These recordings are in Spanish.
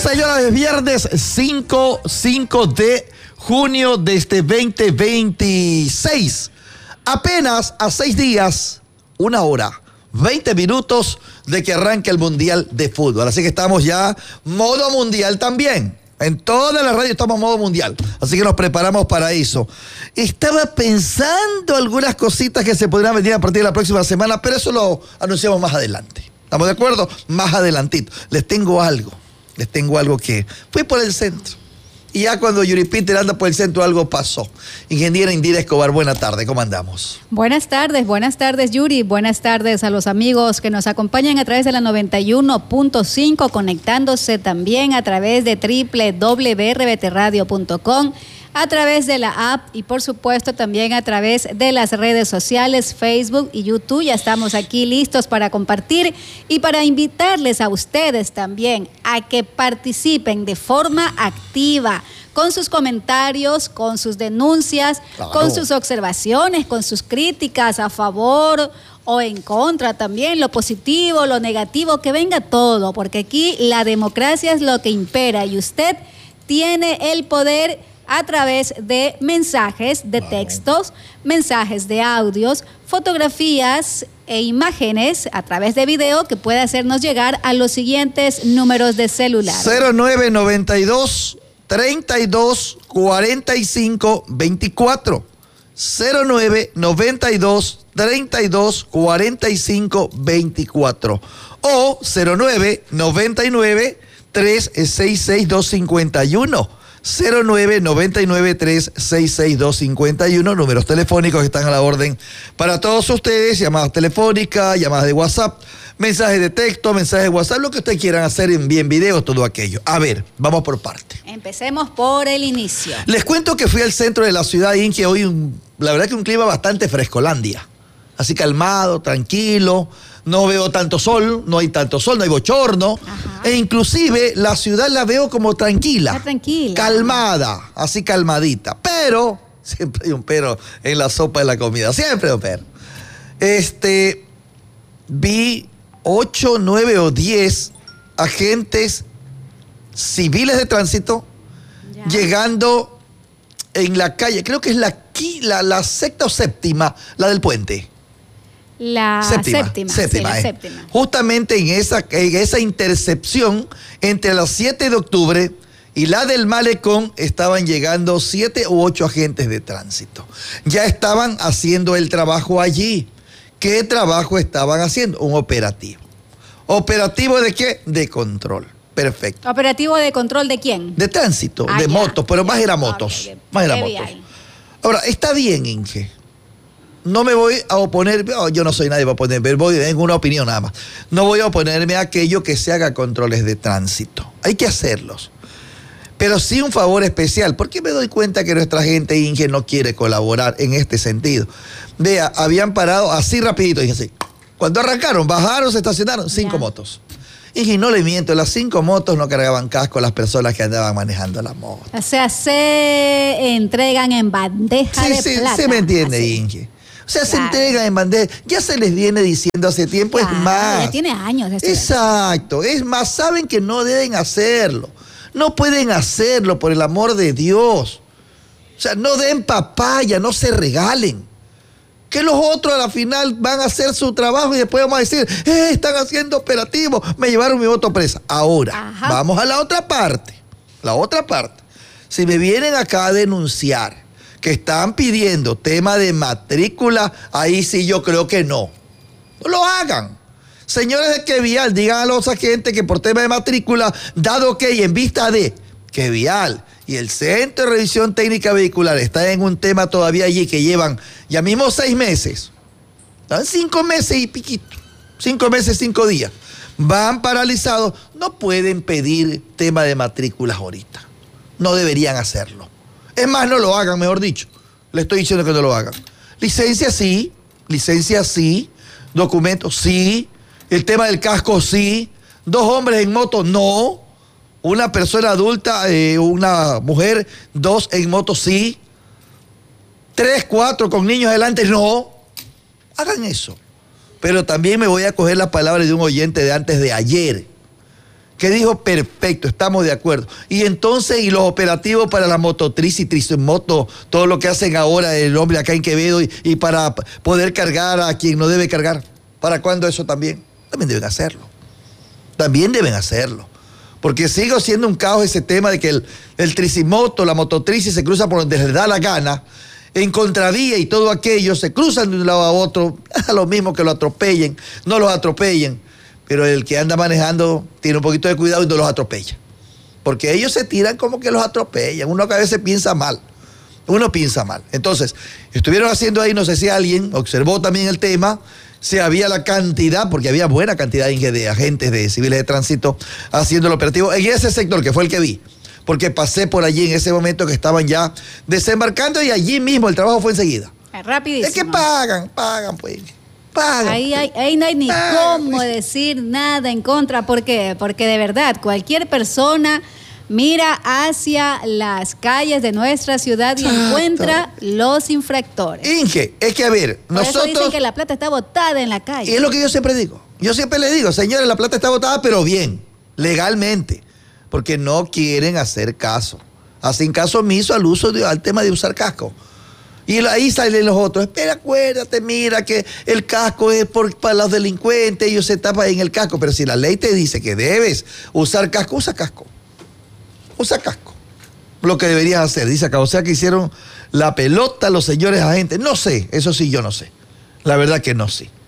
Señoras, es viernes 5 de junio de este 2026. Apenas a 6 días, 1 hora, 20 minutos de que arranque el Mundial de Fútbol. Así que estamos ya modo mundial también. En toda la radio estamos modo mundial. Así que nos preparamos para eso. Estaba pensando algunas cositas que se podrían venir a partir de la próxima semana, pero eso lo anunciamos más adelante. ¿Estamos de acuerdo? Más adelantito. Les tengo algo que fui por el centro. Y ya cuando Yuri Peter anda por el centro, algo pasó. Ingeniera Indira Escobar, buena tarde, ¿cómo andamos? Buenas tardes Yuri, buenas tardes a los amigos que nos acompañan a través de la 91.5, conectándose también a través de www.rbtradio.com, a través de la app y por supuesto también a través de las redes sociales, Facebook y YouTube. Ya estamos aquí listos para compartir y para invitarles a ustedes también a que participen de forma activa con sus comentarios, con sus denuncias, claro, con sus observaciones, con sus críticas a favor o en contra también, lo positivo, lo negativo, que venga todo, porque aquí la democracia es lo que impera y usted tiene el poder a través de mensajes de textos, mensajes de audios, fotografías e imágenes a través de video que puede hacernos llegar a los siguientes números de celular. 0992 32 45 24 0992 32 45 24 o 0999 366 251 0999-366-251, números telefónicos que están a la orden para todos ustedes, llamadas telefónicas, llamadas de WhatsApp, mensajes de texto, mensajes de WhatsApp, lo que ustedes quieran hacer, envíen videos, todo aquello. A ver, vamos por parte. Empecemos por el inicio. Les cuento que fui al centro de la ciudad y que hoy, la verdad que un clima bastante frescolandia, así calmado, tranquilo. No veo tanto sol, no hay bochorno. Ajá. E inclusive la ciudad la veo como tranquila. Está tranquila. Calmada, así calmadita. Pero, siempre hay un pero en la sopa de la comida. Siempre hay un pero. Vi 8, 9 o 10 agentes civiles de tránsito llegando en la calle. Creo que es la sexta o séptima, la del puente. La séptima. Sí, la séptima. Justamente en esa intercepción entre las 7 de octubre y la del Malecón estaban llegando 7 u 8 agentes de tránsito. Ya estaban haciendo el trabajo allí. ¿Qué trabajo estaban haciendo? Un operativo. ¿Operativo de qué? De control. Perfecto. ¿Operativo de control de quién? De tránsito, de motos, pero más era motos. Okay, más era motos. Ahora, está bien, Inge. No me voy a oponer, yo no soy nadie para oponerme, voy en una opinión nada más. No voy a oponerme a aquello que se haga controles de tránsito. Hay que hacerlos. Pero sí un favor especial, porque me doy cuenta que nuestra gente, Inge, no quiere colaborar en este sentido. Vea, habían parado así rapidito, dije así. Cuando arrancaron, bajaron, se estacionaron, 5 motos. Y no le miento, las 5 motos no cargaban casco a las personas que andaban manejando la moto. O sea, se entregan en bandeja de plata. Sí, me entiende, así. Inge. O sea, se entregan en bandeja. Ya se les viene diciendo hace tiempo, es más. Ya tiene años. Exacto, es más, saben que no deben hacerlo. No pueden hacerlo, por el amor de Dios. O sea, no den papaya, no se regalen. Que los otros a la final van a hacer su trabajo y después vamos a decir, están haciendo operativo, me llevaron mi voto presa. Ahora, vamos a la otra parte. La otra parte. Si me vienen acá a denunciar que están pidiendo tema de matrícula, ahí sí yo creo que no. No lo hagan. Señores de Quevial, digan a los agentes que por tema de matrícula, dado que en vista de Quevial y el Centro de Revisión Técnica Vehicular está en un tema todavía allí que llevan ya mismo 6 meses. Están 5 meses y piquito. 5 meses, 5 días. Van paralizados. No pueden pedir tema de matrículas ahorita. No deberían hacerlo. Es más, no lo hagan, mejor dicho. Le estoy diciendo que no lo hagan. Licencia sí. Documentos sí. El tema del casco sí. 2 hombres en moto no. Una persona adulta, una mujer, 2 en moto sí. 3, 4 con niños adelante no. Hagan eso. Pero también me voy a coger la palabra de un oyente de antes de ayer, que dijo, perfecto, estamos de acuerdo. Y entonces, y los operativos para la mototriz y tricimoto, todo lo que hacen ahora el hombre acá en Quevedo, y para poder cargar a quien no debe cargar, ¿para cuándo eso también? También deben hacerlo. También deben hacerlo. Porque sigue siendo un caos ese tema de que el tricimoto, la mototriz, se cruza por donde les da la gana, en contravía y todo aquello, se cruzan de un lado a otro, a lo mismo que lo atropellen, no los atropellen. Pero el que anda manejando tiene un poquito de cuidado y no los atropella. Porque ellos se tiran como que los atropellan. Uno que a veces piensa mal. Uno piensa mal. Entonces, estuvieron haciendo ahí, no sé si alguien observó también el tema, si había la cantidad, porque había buena cantidad de agentes de civiles de tránsito haciendo el operativo en ese sector, que fue el que vi. Porque pasé por allí en ese momento que estaban ya desembarcando y allí mismo el trabajo fue enseguida. Rapidísimo. Es que pagan pues. Ahí no hay ni cómo decir nada en contra. ¿Por qué? Porque de verdad, cualquier persona mira hacia las calles de nuestra ciudad y encuentra los infractores. Inge, es que a ver, Por eso dicen que la plata está botada en la calle. Y es lo que yo siempre digo. Yo siempre le digo, señores, la plata está botada, pero bien, legalmente. Porque no quieren hacer caso. Hacen caso omiso al tema de usar casco. Y ahí salen los otros. Espera, acuérdate, mira que el casco es para los delincuentes, ellos se tapan en el casco. Pero si la ley te dice que debes usar casco, usa casco. Usa casco. Lo que deberías hacer, dice acá. O sea que hicieron la pelota los señores agentes. No sé, eso sí yo no sé. La verdad que no sé.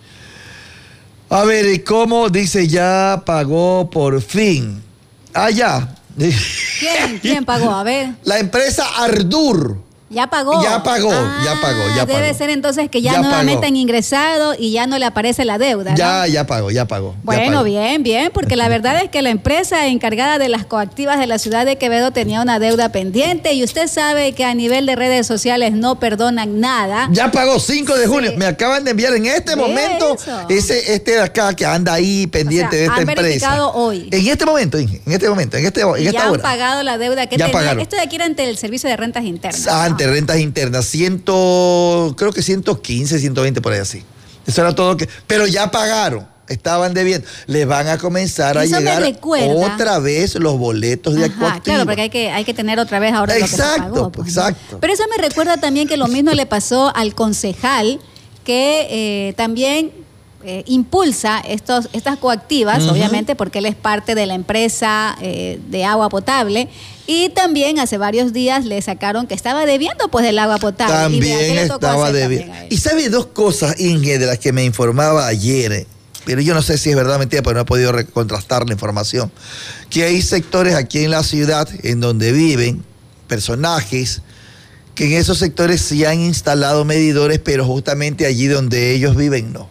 A ver, ¿cómo? Dice, ya pagó por fin. Ah, ya. ¿Quién pagó? A ver. La empresa Ardur. Ya pagó. Ya pagó. Debe ser entonces que ya nuevamente han ingresado y ya no le aparece la deuda, ¿no? Ya pagó. Bueno, bien, porque la verdad es que la empresa encargada de las coactivas de la ciudad de Quevedo tenía una deuda pendiente y usted sabe que a nivel de redes sociales no perdonan nada. Ya pagó 5 de junio. Me acaban de enviar en este momento este de acá que anda ahí pendiente de esta empresa. Han verificado hoy. En este momento, Inge, en esta hora. Ya han pagado la deuda que ya tenía. Pagaron. Esto de aquí era ante el servicio de rentas internas. Ante rentas internas, creo que 115, 120 por ahí así. Eso era todo pero ya pagaron, estaban debiendo. Les van a comenzar a llegar otra vez los boletos de coactiva. Claro, porque hay que tener otra vez ahora lo que se pagó. Pues, exacto. Pero eso me recuerda también que lo mismo le pasó al concejal que también impulsa estas coactivas, obviamente, porque él es parte de la empresa de agua potable. Y también hace varios días le sacaron que estaba debiendo pues del agua potable. También estaba debiendo. Y sabe dos cosas, Inge, de las que me informaba ayer, pero yo no sé si es verdad o mentira, porque no he podido contrastar la información, que hay sectores aquí en la ciudad en donde viven personajes que en esos sectores sí han instalado medidores, pero justamente allí donde ellos viven no.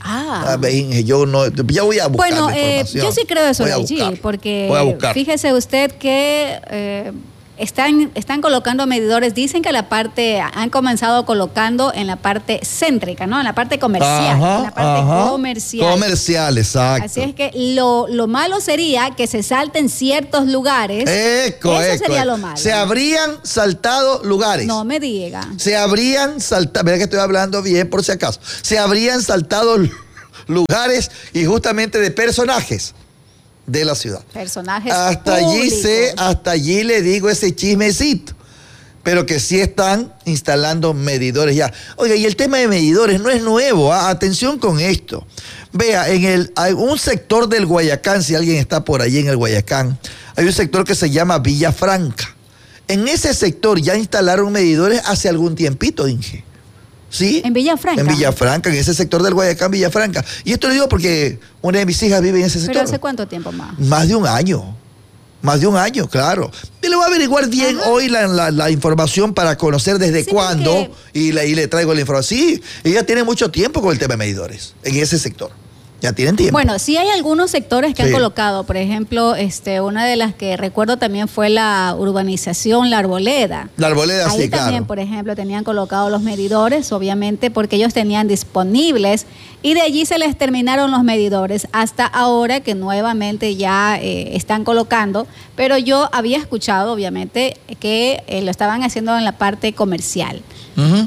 Yo voy a buscar la información. Yo sí creo eso, Gigi, porque fíjese usted que están colocando medidores, dicen que han comenzado colocando en la parte céntrica, ¿no? En la parte comercial. En la parte comercial. Comercial, exacto. Así es que lo malo sería que se salten ciertos lugares. Eso sería lo malo. Se habrían saltado lugares. No me diga. Se habrían saltado, mira que estoy hablando bien por si acaso. Se habrían saltado lugares y justamente de personajes de la ciudad. Personajes hasta allí le digo ese chismecito, pero que sí están instalando medidores ya. Oiga, y el tema de medidores no es nuevo, atención con esto. Vea, hay un sector del Guayacán, si alguien está por allí en el Guayacán, hay un sector que se llama Villa Franca. En ese sector ya instalaron medidores hace algún tiempito, Inge. ¿Sí? En Villafranca. En Villafranca, en ese sector del Guayacán, Villafranca. Y esto lo digo porque una de mis hijas vive en ese sector. ¿Pero hace cuánto tiempo más? Más de un año. Más de un año, claro. Y le voy a averiguar bien hoy la información para conocer desde cuándo y le traigo la información. Sí, ella tiene mucho tiempo con el tema de medidores en ese sector. Ya tienen tiempo. Bueno, sí hay algunos sectores que han colocado, por ejemplo, una de las que recuerdo también fue la urbanización La Arboleda. La Arboleda, ahí sí, claro. Ahí también, por ejemplo, tenían colocado los medidores, obviamente, porque ellos tenían disponibles y de allí se les terminaron los medidores hasta ahora que nuevamente ya están colocando, pero yo había escuchado, obviamente, que lo estaban haciendo en la parte comercial.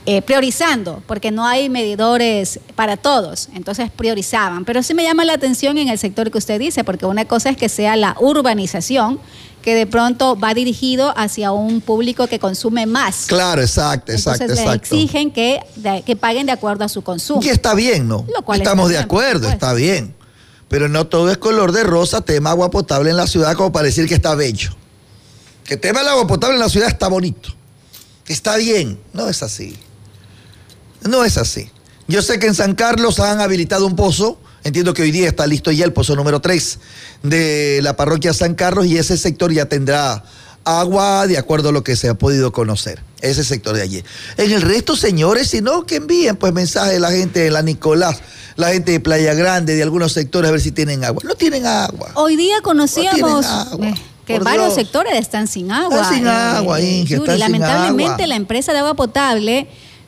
priorizando, porque no hay medidores para todos, entonces priorizaban. Pero sí me llama la atención en el sector que usted dice, porque una cosa es que sea la urbanización, que de pronto va dirigido hacia un público que consume más. Claro, exacto. Entonces le exigen que paguen de acuerdo a su consumo. Y está bien, ¿no? Lo cual estamos está de bien, acuerdo, está bien. Pero no todo es color de rosa, tema agua potable en la ciudad como para decir que está bello. Que tema el agua potable en la ciudad está bonito. Que está bien. No es así. No es así. Yo sé que en San Carlos han habilitado un pozo. Entiendo que hoy día está listo ya el pozo número 3 de la parroquia San Carlos y ese sector ya tendrá agua de acuerdo a lo que se ha podido conocer. Ese sector de allí. En el resto, señores, si no, que envíen pues mensajes de la gente de la Nicolás, la gente de Playa Grande, de algunos sectores, a ver si tienen agua. No tienen agua. Hoy día conocíamos que Por varios Dios. sectores están sin agua. Están sin agua, Inge, Yuri, están sin lamentablemente agua. la empresa de agua potable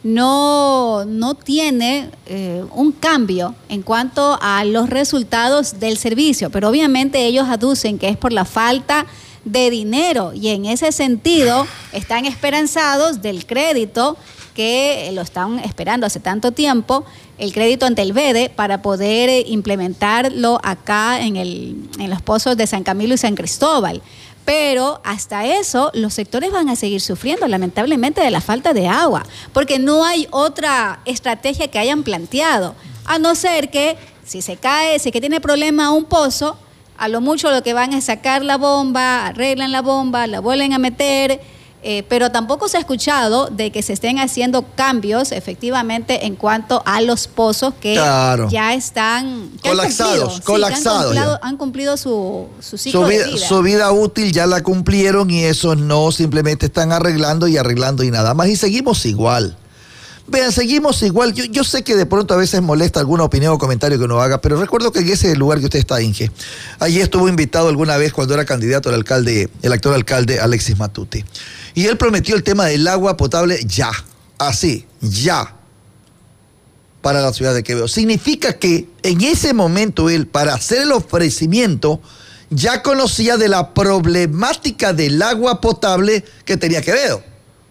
no tiene un cambio en cuanto a los resultados del servicio, pero obviamente ellos aducen que es por la falta de dinero y en ese sentido están esperanzados del crédito que lo están esperando hace tanto tiempo, el crédito ante el BEDE para poder implementarlo acá en los pozos de San Camilo y San Cristóbal. Pero hasta eso los sectores van a seguir sufriendo lamentablemente de la falta de agua, porque no hay otra estrategia que hayan planteado, a no ser que si se cae, si es que tiene problema un pozo, a lo mucho lo que van es sacar la bomba, arreglan la bomba, la vuelven a meter, pero tampoco se ha escuchado de que se estén haciendo cambios efectivamente en cuanto a los pozos que ya están que colapsados. han cumplido su ciclo de vida. Su vida útil ya la cumplieron y eso no simplemente están arreglando y nada más y seguimos igual. Vean, seguimos igual. Yo sé que de pronto a veces molesta alguna opinión o comentario que uno haga, pero recuerdo que en ese lugar que usted está, Inge, allí estuvo invitado alguna vez cuando era candidato el actual alcalde Alexis Matute. Y él prometió el tema del agua potable ya, así, ya, para la ciudad de Quevedo. Significa que en ese momento él, para hacer el ofrecimiento, ya conocía de la problemática del agua potable que tenía Quevedo.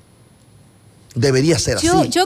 Debería ser así. Yo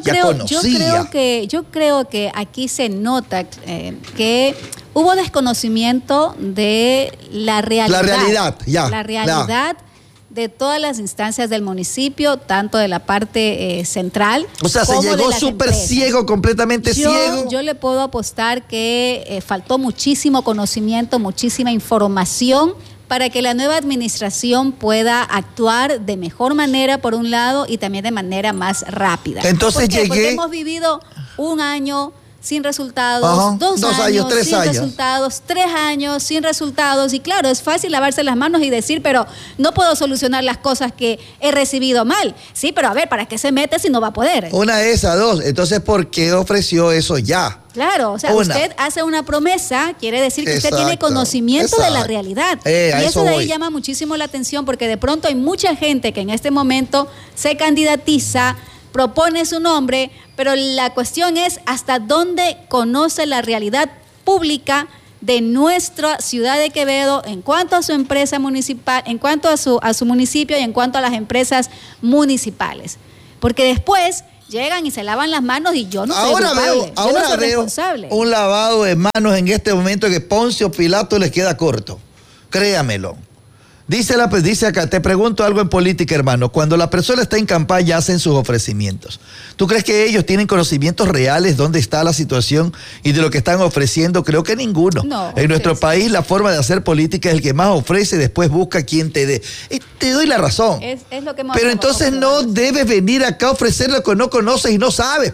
creo que aquí se nota que hubo desconocimiento de la realidad. La realidad de todas las instancias del municipio, tanto de la parte central. O sea, se llegó súper ciego, completamente ciego. Yo le puedo apostar que faltó muchísimo conocimiento, muchísima información para que la nueva administración pueda actuar de mejor manera, por un lado, y también de manera más rápida. Entonces Porque hemos vivido un año sin resultados, dos años sin resultados, 3 años sin resultados, y claro, es fácil lavarse las manos y decir, pero no puedo solucionar las cosas que he recibido mal. Sí, pero a ver, ¿para qué se mete si no va a poder? Una de esas dos. Entonces, ¿por qué ofreció eso ya? Claro, o sea, usted hace una promesa, quiere decir que usted tiene conocimiento de la realidad. Y eso de ahí llama muchísimo la atención, porque de pronto hay mucha gente que en este momento se candidatiza, propone su nombre, pero la cuestión es hasta dónde conoce la realidad pública de nuestra ciudad de Quevedo en cuanto a su empresa municipal, en cuanto a su municipio y en cuanto a las empresas municipales. Porque después llegan y se lavan las manos y yo no soy culpable. Ahora veo un lavado de manos en este momento que Poncio Pilato les queda corto. Créamelo. Dice acá, te pregunto algo en política, hermano. Cuando la persona está en campaña, hacen sus ofrecimientos. ¿Tú crees que ellos tienen conocimientos reales dónde está la situación y de lo que están ofreciendo? Creo que ninguno. No, en nuestro país, la forma de hacer política es el que más ofrece, después busca quien te dé. Te doy la razón. Es lo que hemos Pero entonces no debes venir acá a ofrecer lo que no conoces y no sabes.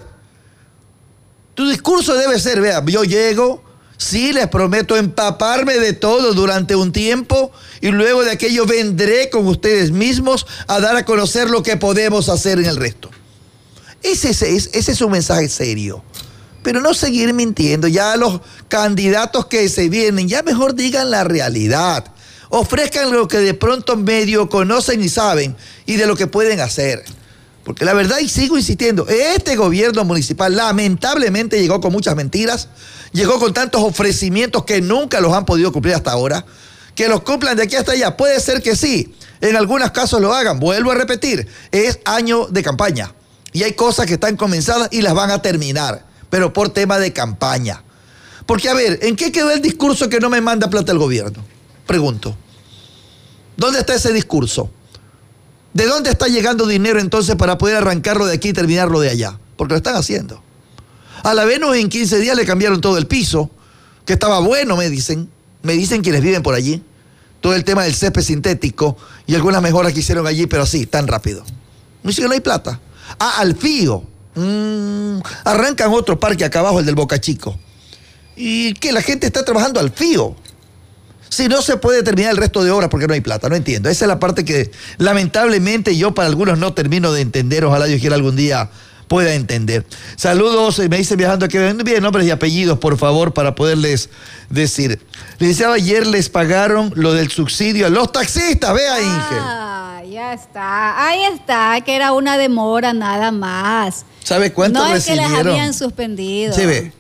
Tu discurso debe ser, vea, yo llego, sí, les prometo empaparme de todo durante un tiempo y luego de aquello vendré con ustedes mismos a dar a conocer lo que podemos hacer en el resto. Ese es un mensaje serio. Pero no seguir mintiendo. Ya los candidatos que se vienen, ya mejor digan la realidad. Ofrezcan lo que de pronto medio conocen y saben y de lo que pueden hacer. Porque la verdad, y sigo insistiendo, este gobierno municipal lamentablemente llegó con muchas mentiras, llegó con tantos ofrecimientos que nunca los han podido cumplir hasta ahora, que los cumplan de aquí hasta allá. Puede ser que sí, en algunos casos lo hagan. Vuelvo a repetir, es año de campaña. Y hay cosas que están comenzadas y las van a terminar, pero por tema de campaña. Porque, a ver, ¿en qué quedó el discurso que no me manda plata el gobierno? Pregunto. ¿Dónde está ese discurso? ¿De dónde está llegando dinero entonces para poder arrancarlo de aquí y terminarlo de allá? Porque lo están haciendo. A la Venus en 15 días le cambiaron todo el piso, que estaba bueno, me dicen quienes viven por allí. Todo el tema del césped sintético y algunas mejoras que hicieron allí, pero así, tan rápido. Me dicen que no hay plata. Al Fío. Arrancan otro parque acá abajo, el del Boca Chico. Y que la gente está trabajando al Fío. Si no se puede terminar el resto de obras porque no hay plata, no entiendo. Esa es la parte que lamentablemente yo para algunos no termino de entender. Ojalá Dios quiera algún día pueda entender. Saludos, me dicen viajando que bien nombres y apellidos, por favor, para poderles decir. Licenciado, ayer les pagaron lo del subsidio a los taxistas, vea, Inge. Ya está, ahí está, que era una demora nada más. ¿Sabe cuánto recibieron? No es que les habían suspendido. Se ve,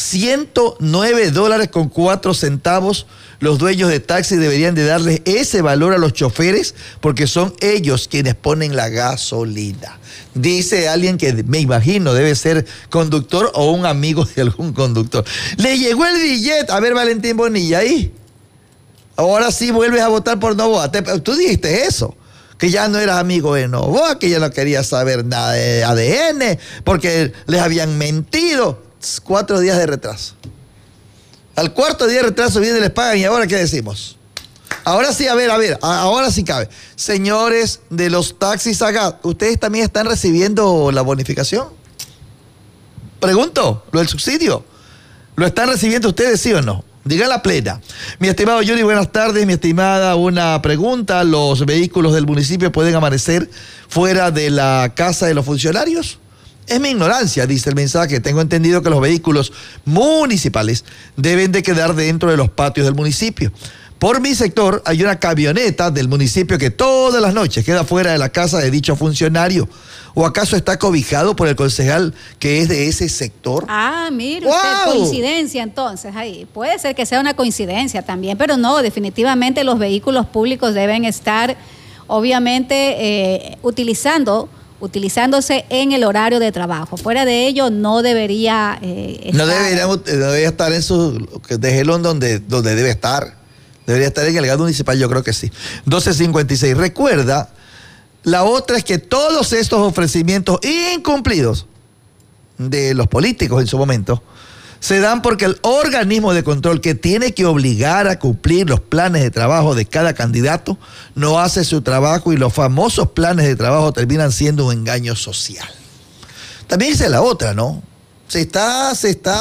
$109.04 los dueños de taxi deberían de darles ese valor a los choferes porque son ellos quienes ponen la gasolina. Dice alguien que me imagino debe ser conductor o un amigo de algún conductor. Le llegó el billete. A ver, Valentín Bonilla, ahí. Ahora sí vuelves a votar por Novoa. Tú dijiste eso, que ya no eras amigo de Novoa, que ya no querías saber nada de ADN, porque les habían mentido. 4 días de retraso. Al cuarto día de retraso viene y les pagan. ¿Y ahora qué decimos? Ahora sí, a ver, ahora sí cabe. Señores de los taxis acá, ¿ustedes también están recibiendo la bonificación? Pregunto, ¿lo del subsidio? ¿Lo están recibiendo ustedes, sí o no? Digan la plena. Mi estimado Yuri, buenas tardes. Mi estimada, una pregunta. ¿Los vehículos del municipio pueden amanecer fuera de la casa de los funcionarios? Es mi ignorancia, dice el mensaje. Tengo entendido que los vehículos municipales deben de quedar dentro de los patios del municipio. Por mi sector hay una camioneta del municipio que todas las noches queda fuera de la casa de dicho funcionario. ¿O acaso está cobijado por el concejal que es de ese sector? Mire usted, coincidencia entonces ahí. Puede ser que sea una coincidencia también, pero no, definitivamente los vehículos públicos deben estar, obviamente, utilizándose en el horario de trabajo. Fuera de ello no debería estar. No debería estar en su déjelo donde debe estar. Debería estar en el gas municipal, yo creo que sí. 12:56. Recuerda, la otra es que todos estos ofrecimientos incumplidos de los políticos en su momento se dan porque el organismo de control que tiene que obligar a cumplir los planes de trabajo de cada candidato no hace su trabajo y los famosos planes de trabajo terminan siendo un engaño social. También dice la otra, ¿no? Se está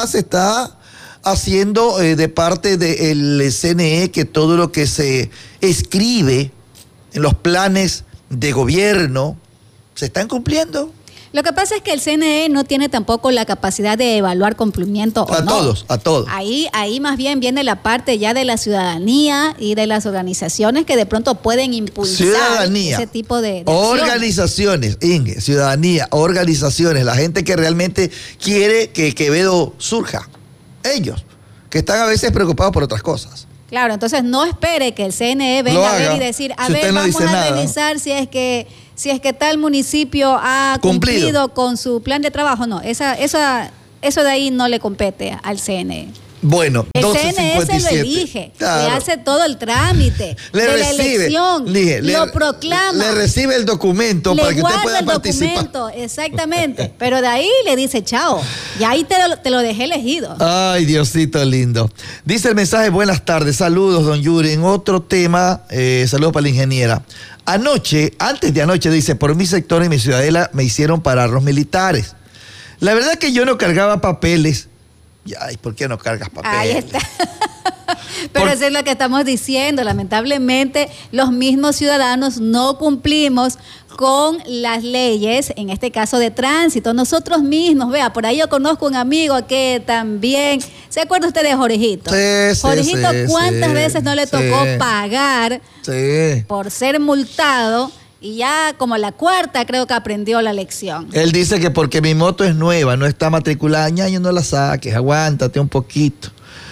haciendo de parte del CNE que todo lo que se escribe en los planes de gobierno se están cumpliendo. Lo que pasa es que el CNE no tiene tampoco la capacidad de evaluar cumplimiento o no. A todos. Ahí más bien viene la parte ya de la ciudadanía y de las organizaciones que de pronto pueden impulsar ese tipo de organizaciones, Inge, ciudadanía, organizaciones, la gente que realmente quiere que Quevedo surja. Ellos, que están a veces preocupados por otras cosas. Claro, entonces no espere que el CNE venga a ver y decir, vamos a revisar si es que tal municipio ha cumplido con su plan de trabajo. No, eso de ahí no le compete al CNE. Bueno, el CNE se lo elige, claro. Le hace todo el trámite de la elección, lo proclama. Le recibe el documento para que usted pueda participar. Documento, exactamente, pero de ahí le dice chao, y ahí te lo dejé elegido. Ay, Diosito lindo. Dice el mensaje, buenas tardes, saludos, don Yuri. En otro tema, saludos para la ingeniera. Antes de anoche, dice, por mi sector y mi ciudadela me hicieron parar los militares. La verdad que yo no cargaba papeles. Ay, ¿por qué no cargas papeles? Ahí está. Pero eso es lo que estamos diciendo. Lamentablemente, los mismos ciudadanos no cumplimos con las leyes, en este caso de tránsito. Nosotros mismos, vea, por ahí yo conozco un amigo que también, ¿se acuerda usted de Jorgito? Sí, Jorgito, ¿cuántas veces no le tocó pagar por ser multado? Y ya como la cuarta creo que aprendió la lección. Él dice que porque mi moto es nueva, no está matriculada, ñaño, no la saques, aguántate un poquito.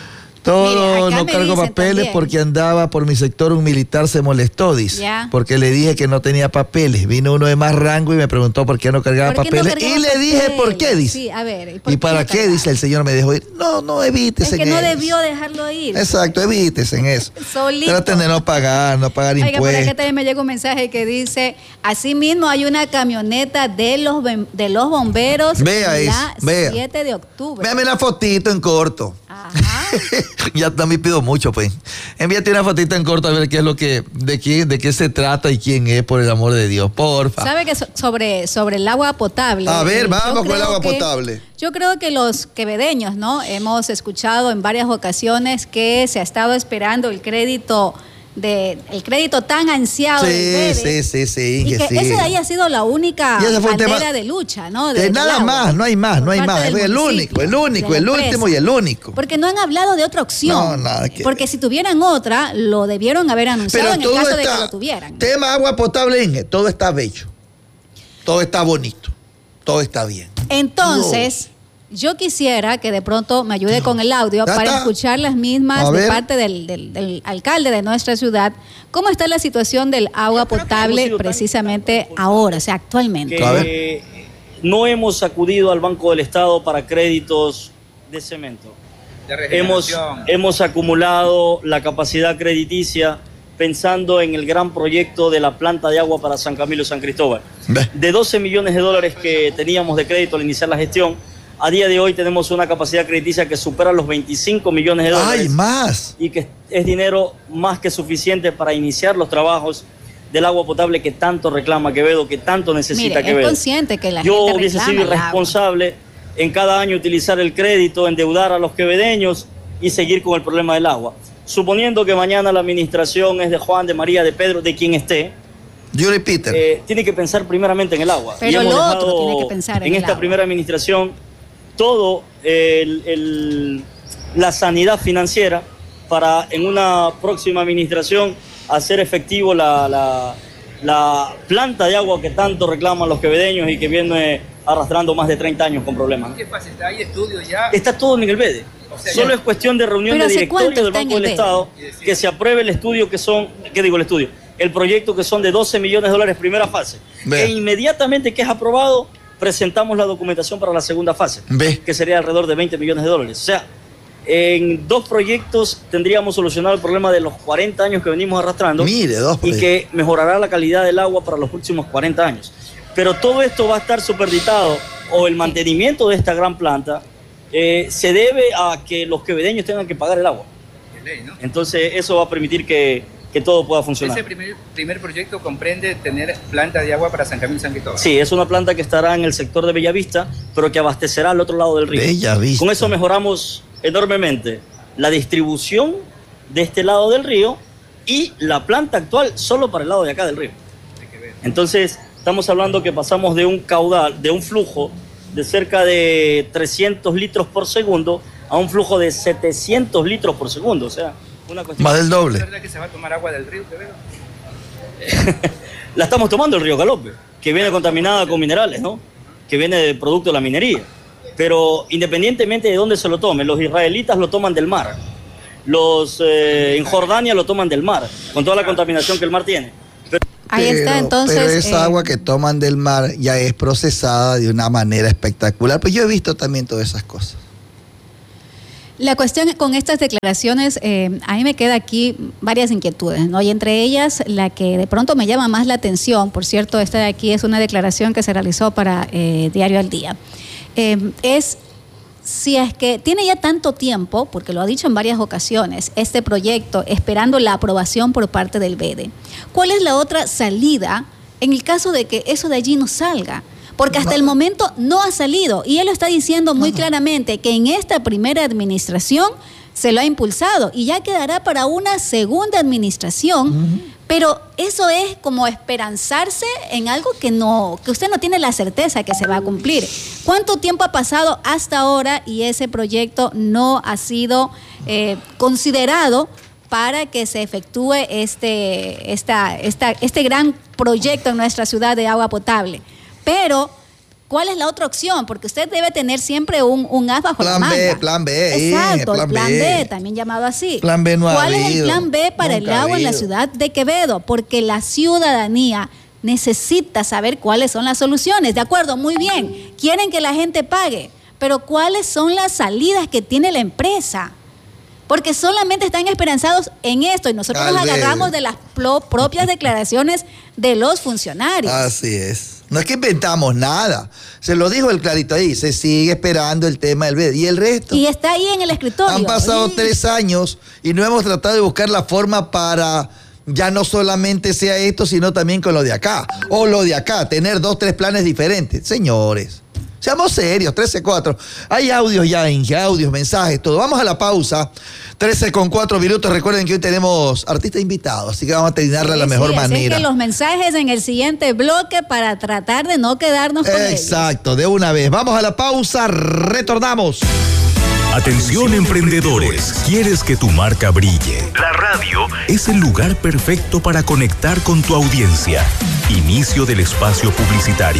Todo, Mire, no acá me cargo dicen papeles también. porque andaba por mi sector, un militar se molestó, dice. Ya. Porque le dije que no tenía papeles. Vino uno de más rango y me preguntó por qué no cargaba ¿Por qué no papeles. cargaba y le dije papeles? por qué, dice. Sí, a ver. ¿Y para no qué? cargaba? Dice el señor, me dejó ir. No evites Es en que no eso. debió dejarlo ir. Exacto, evites en eso. Solito. Traten de no pagar Oiga, por acá impuestos. también me llega un mensaje que dice, asimismo hay una camioneta de los bomberos Vea eso, la vea. 7 de octubre. Véame la fotito en corto. Ajá. Ya también pido mucho, pues. Envíate una fotito en corto a ver qué es lo que, de qué se trata y quién es, por el amor de Dios, porfa. ¿Sabe que sobre el agua potable? A ver, yo vamos con el creo agua que- potable. Yo creo que los quevedeños, ¿no? Hemos escuchado en varias ocasiones que se ha estado esperando el crédito tan ansiado del BEDE. Sí, Y que sí. ese de ahí ha sido la única Y ese fue un bandera tema- de lucha, ¿no? Nada del agua, más, no hay más, por no hay parte más. del Es el municipio, único, de el la último empresa. y el único. Porque no han hablado de otra opción. No, nada que Porque ver. si tuvieran otra, lo debieron haber anunciado en el caso de que lo tuvieran. Tema agua potable, Inge, todo está bello. Todo está bonito. Todo está bien. Entonces, yo quisiera que de pronto me ayude con el audio Ya para está. escuchar las mismas A de ver. parte del alcalde de nuestra ciudad. ¿Cómo está la situación del agua potable precisamente ahora, o sea, actualmente? A Que no hemos acudido al Banco del Estado para créditos de cemento. Hemos acumulado la capacidad crediticia pensando en el gran proyecto de la planta de agua para San Camilo y San Cristóbal. Ve. De 12 millones de dólares que teníamos de crédito al iniciar la gestión, a día de hoy tenemos una capacidad crediticia que supera los 25 millones de dólares. ¡Ay, más! Y que es dinero más que suficiente para iniciar los trabajos del agua potable que tanto reclama Quevedo, que tanto necesita Mire, es Quevedo. consciente que la Yo gente hubiese reclama sido el agua. irresponsable en cada año utilizar el crédito, endeudar a los quevedeños y seguir con el problema del agua. Suponiendo que mañana la administración es de Juan, de María, de Pedro, de quien esté, Yuri Peter. tiene que pensar primeramente en el agua. Pero Y hemos lo otro dejado tiene que pensar en el esta agua. primera administración todo la sanidad financiera para en una próxima administración hacer efectivo la planta de agua que tanto reclaman los quevedeños y que viene arrastrando más de 30 años con problemas. ¿Qué pasa? ¿Hay estudios ya? Está todo en el BEDE. O sea, Solo ya. es cuestión de reunión ¿Pero de hace cuánto directorio del está en Banco el del BEDE? Estado, que se apruebe el estudio el proyecto que son de 12 millones de dólares primera fase. Ve. E inmediatamente que es aprobado, presentamos la documentación para la segunda fase, Ve. que sería alrededor de 20 millones de dólares. O sea, en 2 proyectos tendríamos solucionado el problema de los 40 años que venimos arrastrando. Mire, 2 Y proyectos. que mejorará la calidad del agua para los próximos 40 años. Pero todo esto va a estar superditado, o el mantenimiento de esta gran planta se debe a que los quevedeños tengan que pagar el agua. Es ley, ¿no? Entonces eso va a permitir que todo pueda funcionar. Ese primer proyecto comprende tener planta de agua para San Camilo y San Cristóbal. Sí, es una planta que estará en el sector de Bellavista, pero que abastecerá al otro lado del río. Bellavista. Con eso mejoramos enormemente la distribución de este lado del río y la planta actual solo para el lado de acá del río. Hay que ver. Entonces, estamos hablando que pasamos de un caudal, de un flujo de cerca de 300 litros por segundo a un flujo de 700 litros por segundo. O sea, una cuestión. Más del ¿Es doble. verdad que se va a tomar agua del río Quevedo? La estamos tomando el río Galope, que viene contaminada con minerales, ¿no? Que viene del producto de la minería. Pero independientemente de dónde se lo tome, los israelitas lo toman del mar. Los en Jordania lo toman del mar, con toda la contaminación que el mar tiene. Ahí está, entonces. Pero esa agua que toman del mar ya es procesada de una manera espectacular. Pues yo he visto también todas esas cosas. La cuestión con estas declaraciones, a mí me queda aquí varias inquietudes, ¿no? Y entre ellas, la que de pronto me llama más la atención, por cierto, esta de aquí es una declaración que se realizó para Diario al Día, es si es que tiene ya tanto tiempo, porque lo ha dicho en varias ocasiones, este proyecto esperando la aprobación por parte del BEDE. ¿Cuál es la otra salida en el caso de que eso de allí no salga? Porque hasta el momento no ha salido y él lo está diciendo muy claramente que en esta primera administración se lo ha impulsado y ya quedará para una segunda administración, pero eso es como esperanzarse en algo que usted no tiene la certeza que se va a cumplir. ¿Cuánto tiempo ha pasado hasta ahora y ese proyecto no ha sido considerado para que se efectúe este gran proyecto en nuestra ciudad de agua potable? Pero ¿Cuál es la otra opción? Porque usted debe tener siempre un as bajo la manga. Plan B. Exacto, el plan B, también llamado así. Plan B no ha ¿Cuál habido? es el plan B para el agua en la ciudad de Quevedo? Porque la ciudadanía necesita saber cuáles son las soluciones. De acuerdo, muy bien. Quieren que la gente pague, pero ¿cuáles son las salidas que tiene la empresa? Porque solamente están esperanzados en esto y nosotros nos agarramos de las propias declaraciones de los funcionarios. Así es. No es que inventamos nada. Se lo dijo el clarito ahí. Se sigue esperando el tema del BED. ¿Y el resto? Y está ahí en el escritorio. Han pasado 3 años y no hemos tratado de buscar la forma para ya no solamente sea esto, sino también con lo de acá. O lo de acá, tener 2, 3 planes diferentes. Señores, seamos serios, 13:04. Hay audios ya, audios, mensajes, todo. Vamos a la pausa. 13:04 minutos. Recuerden que hoy tenemos artistas invitados, así que vamos a terminarla de la mejor manera. Así que los mensajes en el siguiente bloque para tratar de no quedarnos con ellos. Exacto, de una vez. Vamos a la pausa, retornamos. Atención emprendedores, ¿quieres que tu marca brille? La radio es el lugar perfecto para conectar con tu audiencia. Inicio del espacio publicitario.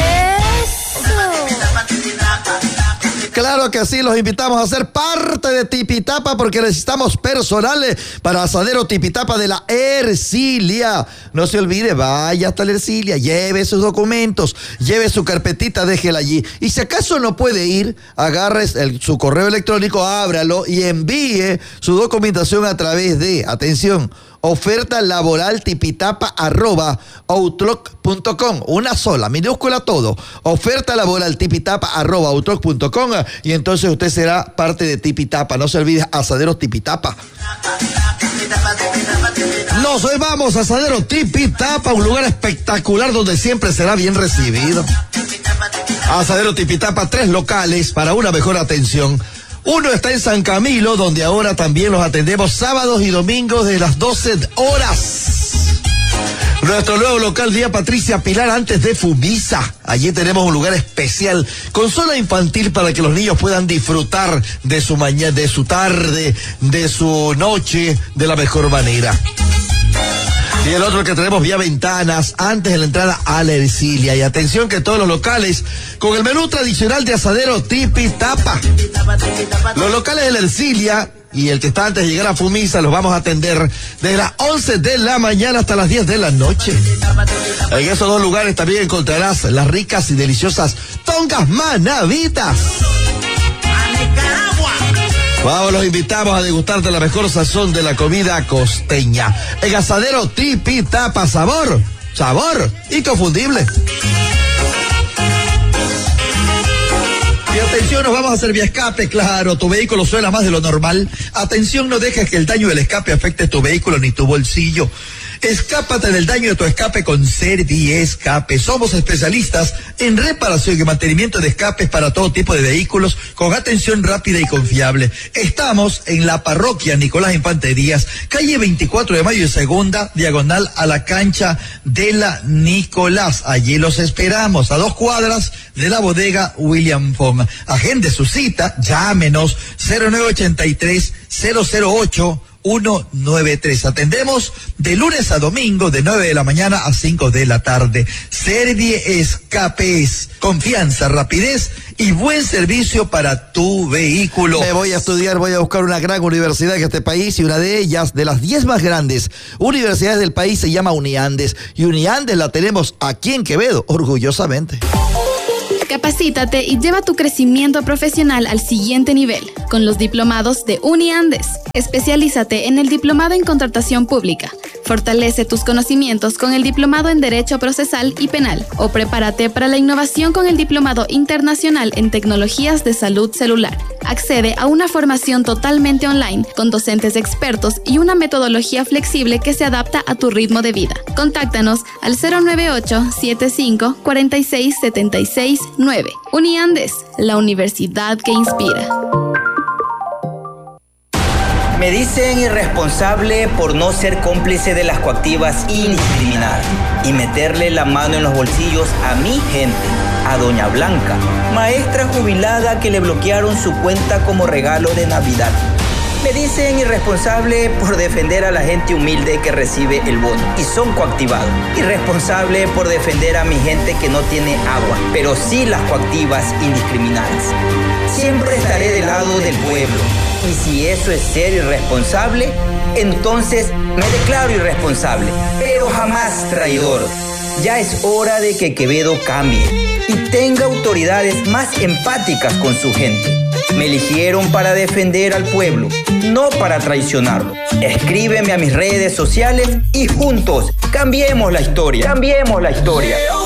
Claro que sí, los invitamos a ser parte de Tipitapa porque necesitamos personal para Asadero Tipitapa de la Ercilia. No se olvide, vaya hasta la Ercilia, lleve sus documentos, lleve su carpetita, déjela allí. Y si acaso no puede ir, agarre su correo electrónico, ábralo y envíe su documentación a través de, atención, oferta laboral tipitapa@outlook.com. Una sola, minúscula todo. Oferta laboral tipitapa@outlook.com y entonces usted será parte de Tipitapa. No se olvide, Asaderos Tipitapa. Nos vamos a Asadero Tipitapa, un lugar espectacular donde siempre será bien recibido. Asadero Tipitapa, 3 locales para una mejor atención. Uno está en San Camilo, donde ahora también los atendemos sábados y domingos de las 12 horas. Nuestro nuevo local, Vía Patricia Pilar, antes de Fumisa. Allí tenemos un lugar especial con zona infantil para que los niños puedan disfrutar de su mañana, de su tarde, de su noche, de la mejor manera. Y el otro que tenemos, Vía Ventanas, antes de la entrada a la Ercilia. Y atención que todos los locales con el menú tradicional de Asadero Tipitapa. Los locales de la Ercilia y el que está antes de llegar a Fumisa los vamos a atender desde las 11 de la mañana hasta las 10 de la noche. En esos 2 lugares también encontrarás las ricas y deliciosas tongas manavitas. Vamos, los invitamos a degustar de la mejor sazón de la comida costeña. En Asadero Tipitapa, sabor inconfundible. Y atención, nos vamos a hacer vía escape, claro, tu vehículo suena más de lo normal. Atención, no dejes que el daño del escape afecte tu vehículo ni tu bolsillo. Escápate del daño de tu escape con Serviescape. Somos especialistas en reparación y mantenimiento de escapes para todo tipo de vehículos con atención rápida y confiable. Estamos en la parroquia Nicolás Infante Díaz, calle 24 de Mayo y Segunda, diagonal a la cancha de la Nicolás. Allí los esperamos, a 2 cuadras de la bodega William Fong. Agende su cita, llámenos 0983-008-193. Atendemos de lunes a domingo de 9 de la mañana a 5 de la tarde. Serviescapes, confianza, rapidez y buen servicio para tu vehículo. Me voy a estudiar, voy a buscar una gran universidad en este país y una de ellas, de las 10 más grandes universidades del país, se llama Uniandes. Y Uniandes la tenemos aquí en Quevedo, orgullosamente. Capacítate y lleva tu crecimiento profesional al siguiente nivel con los diplomados de Uniandes. Especialízate en el diplomado en contratación pública. Fortalece tus conocimientos con el diplomado en Derecho Procesal y Penal o prepárate para la innovación con el diplomado internacional en tecnologías de salud celular. Accede a una formación totalmente online con docentes expertos y una metodología flexible que se adapta a tu ritmo de vida. Contáctanos al 098-75-46-76-9. Uniandes, la universidad que inspira. Me dicen irresponsable por no ser cómplice de las coactivas indiscriminadas y meterle la mano en los bolsillos a mi gente, a doña Blanca, maestra jubilada que le bloquearon su cuenta como regalo de Navidad. Me dicen irresponsable por defender a la gente humilde que recibe el bono y son coactivados. Irresponsable por defender a mi gente que no tiene agua, pero sí las coactivas indiscriminadas. Siempre estaré del lado del pueblo. Y si eso es ser irresponsable, entonces me declaro irresponsable, pero jamás traidor. Ya es hora de que Quevedo cambie y tenga autoridades más empáticas con su gente. Me eligieron para defender al pueblo, no para traicionarlo. Escríbeme a mis redes sociales y juntos cambiemos la historia. Cambiemos la historia.